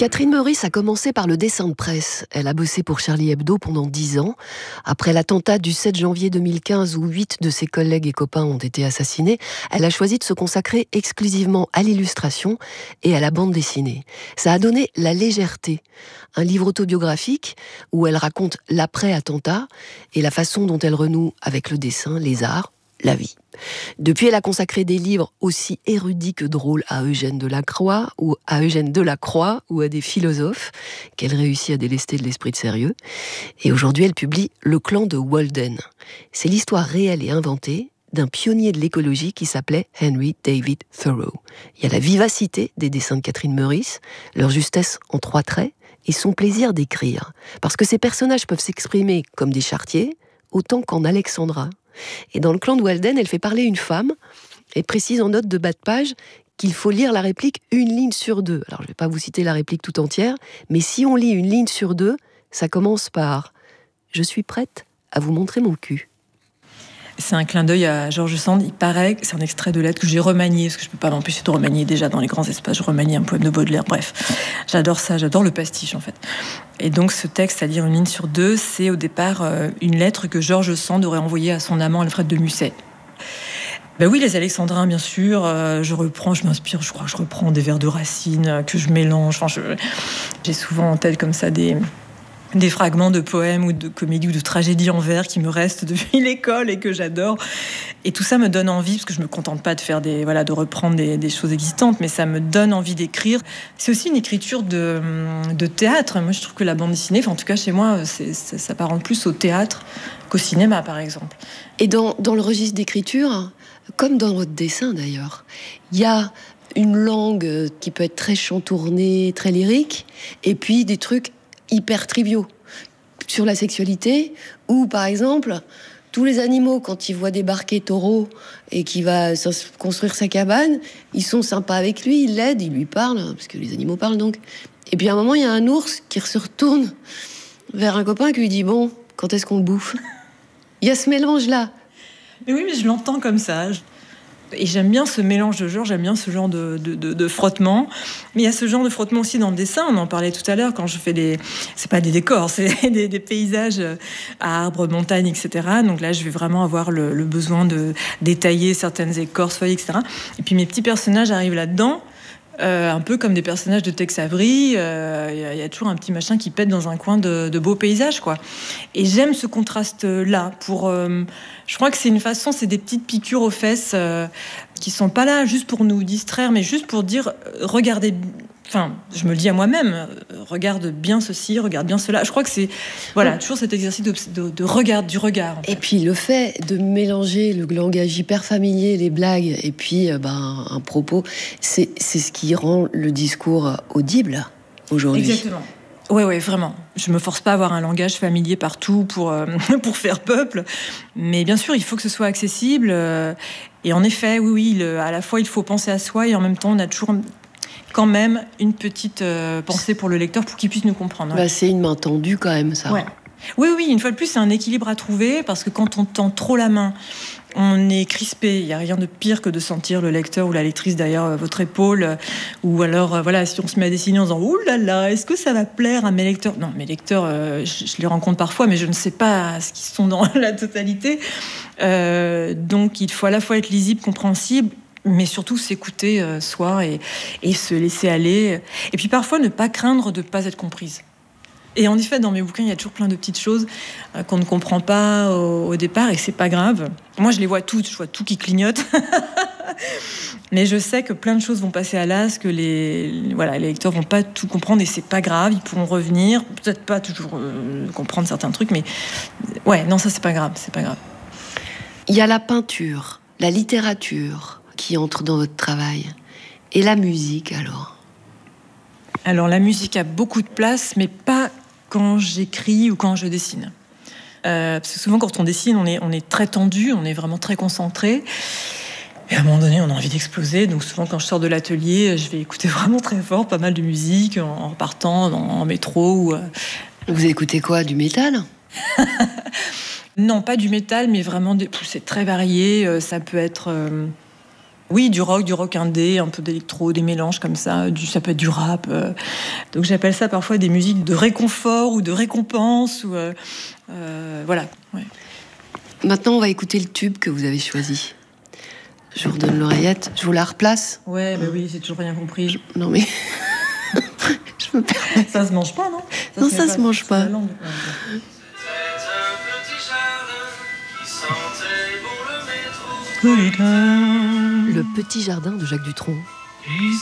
Catherine Meurice a commencé par le dessin de presse. Elle a bossé pour Charlie Hebdo pendant 10 ans. Après l'attentat du 7 janvier 2015 où 8 de ses collègues et copains ont été assassinés, elle a choisi de se consacrer exclusivement à l'illustration et à la bande dessinée. Ça a donné La Légèreté, un livre autobiographique où elle raconte l'après-attentat et la façon dont elle renoue avec le dessin, les arts, la vie. Depuis, elle a consacré des livres aussi érudits que drôles à Eugène Delacroix ou à des philosophes qu'elle réussit à délester de l'esprit de sérieux. Et aujourd'hui, elle publie Le clan de Walden. C'est l'histoire réelle et inventée d'un pionnier de l'écologie qui s'appelait Henry David Thoreau. Il y a la vivacité des dessins de Catherine Meurice, leur justesse en 3 traits et son plaisir d'écrire. Parce que ces personnages peuvent s'exprimer comme des charretiers, autant qu'en Alexandra. Et dans Le clan de Walden, elle fait parler une femme et précise en note de bas de page qu'il faut lire la réplique 1 ligne sur 2. Alors, je ne vais pas vous citer la réplique tout entière, mais si on lit 1 ligne sur 2, ça commence par « Je suis prête à vous montrer mon cul ». C'est un clin d'œil à George Sand. Il paraît que c'est un extrait de lettre que j'ai remanié, parce que je ne peux pas m'empêcher de remanier déjà dans les grands espaces. Je remanie un poème de Baudelaire, bref. J'adore ça, j'adore le pastiche en fait. Et donc ce texte, à lire 1 ligne sur 2, c'est au départ une lettre que George Sand aurait envoyée à son amant Alfred de Musset. Ben oui, les alexandrins, bien sûr. Je m'inspire, je reprends des vers de Racine que je mélange. Enfin, j'ai souvent en tête comme ça des fragments de poèmes ou de comédies ou de tragédies en vers qui me restent depuis l'école et que j'adore. Et tout ça me donne envie, parce que je me contente pas de faire de reprendre des choses existantes, mais ça me donne envie d'écrire. C'est aussi une écriture de théâtre. Moi, je trouve que la bande dessinée, enfin, en tout cas chez moi, ça s'apparente plus au théâtre qu'au cinéma, par exemple. Et dans le registre d'écriture, comme dans votre dessin d'ailleurs, il y a une langue qui peut être très chantournée, très lyrique, et puis des trucs hyper triviaux sur la sexualité, où par exemple tous les animaux, quand ils voient débarquer Taureau et qu'il va construire sa cabane, ils sont sympas avec lui, ils l'aident, ils lui parlent, parce que les animaux parlent donc. Et puis à un moment, il y a un ours qui se retourne vers un copain qui lui dit « Bon, quand est-ce qu'on le bouffe ?» Il y a ce mélange-là. Mais oui, mais je l'entends comme ça. Et j'aime bien ce mélange de genres, j'aime bien ce genre de frottement. Mais il y a ce genre de frottement aussi dans le dessin. On en parlait tout à l'heure quand je fais c'est pas des décors, c'est des paysages arbres, montagnes, etc. Donc là, je vais vraiment avoir le besoin de détailler certaines écorces, feuilles, etc. Et puis mes petits personnages arrivent là-dedans. Un peu comme des personnages de Tex Avery, y a toujours un petit machin qui pète dans un coin de beaux paysages, quoi. Et j'aime ce contraste-là. Je crois que c'est une façon, c'est des petites piqûres aux fesses qui sont pas là juste pour nous distraire, mais juste pour dire regardez. Enfin, je me le dis à moi-même, regarde bien ceci, regarde bien cela. Je crois que c'est toujours cet exercice de regard, du regard. En fait. Et puis le fait de mélanger le langage hyper familier, les blagues, et puis un propos, c'est ce qui rend le discours audible aujourd'hui. Exactement. Oui, vraiment. Je me force pas à avoir un langage familier partout pour faire peuple. Mais bien sûr, il faut que ce soit accessible. Et en effet, oui, à la fois, il faut penser à soi et en même temps, on a toujours quand même une petite pensée pour le lecteur pour qu'il puisse nous comprendre. Bah, c'est une main tendue quand même, ça. Ouais. Oui, une fois de plus, c'est un équilibre à trouver parce que quand on tend trop la main, on est crispé. Il n'y a rien de pire que de sentir le lecteur ou la lectrice derrière votre épaule. Ou alors, si on se met à dessiner en disant « Ouh là là, est-ce que ça va plaire à mes lecteurs ?» Non, mes lecteurs, je les rencontre parfois, mais je ne sais pas ce qu'ils sont dans la totalité. Donc, il faut à la fois être lisible, compréhensible, mais surtout s'écouter soi et se laisser aller. Et puis parfois, ne pas craindre de ne pas être comprise. Et en effet, dans mes bouquins, il y a toujours plein de petites choses qu'on ne comprend pas au départ, et c'est pas grave. Moi, je les vois toutes, je vois tout qui clignote. Mais je sais que plein de choses vont passer à l'as, que les lecteurs vont pas tout comprendre, et c'est pas grave, ils pourront revenir, peut-être pas toujours comprendre certains trucs, mais non, ça c'est pas grave. Il y a la peinture, la littérature qui entre dans votre travail, et la musique alors. Alors la musique a beaucoup de place, mais pas quand j'écris ou quand je dessine. Parce que souvent quand on dessine, on est très tendu, on est vraiment très concentré. Et à un moment donné, on a envie d'exploser. Donc souvent quand je sors de l'atelier, je vais écouter vraiment très fort, pas mal de musique, en repartant en métro. Vous écoutez quoi, du métal ? Non, pas du métal, mais vraiment c'est très varié. Ça peut être Oui, du rock indé, un peu d'électro, des mélanges comme ça, ça peut être du rap. Donc j'appelle ça parfois des musiques de réconfort ou de récompense. Voilà. Ouais. Maintenant, on va écouter le tube que vous avez choisi. Je vous redonne l'oreillette. Je vous la replace. Ouais, bah oui, j'ai toujours rien compris. Non mais... je me permets. Ça se mange pas, non? Non, ça se mange pas. Le petit jardin de Jacques Dutronc.